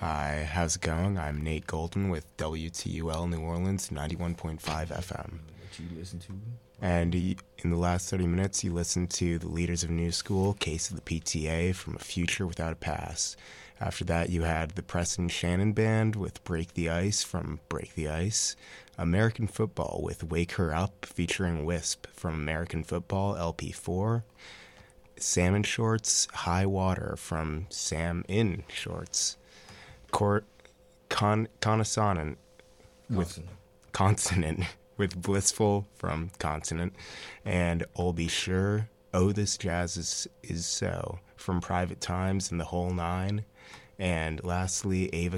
Hi, how's it going? I'm Nate Golden with WTUL New Orleans 91.5 FM. What you listen to? And in the last 30 minutes, you listened to the Leaders of New School, Case of the PTA from A Future Without a Past. After that, you had the Preston Shannon Band with Break the Ice from Break the Ice. American Football with Wake Her Up featuring Wisp from American Football LP4. Salmon Shorts, High Water from Sam in Shorts. Consonant with Blissful from Consonant, and I'll Be Sure, Oh This Jazz is So from Private Times and the Whole Nine, and lastly Ava